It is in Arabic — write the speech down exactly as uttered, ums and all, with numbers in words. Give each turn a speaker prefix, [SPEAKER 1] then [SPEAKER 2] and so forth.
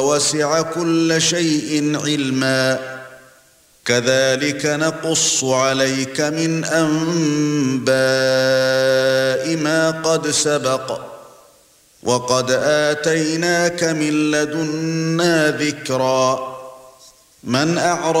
[SPEAKER 1] وَسِعَ كُلَّ شَيْءٍ عِلْمًا كَذَلِكَ نَقُصُّ عَلَيْكَ مِنْ أَنْبَاءِ مَا قَدْ سَبَقَ وَقَدْ آتَيْنَاكَ مِنْ لَدُنَّا ذِكْرًا مَنْ أَعْرَضَ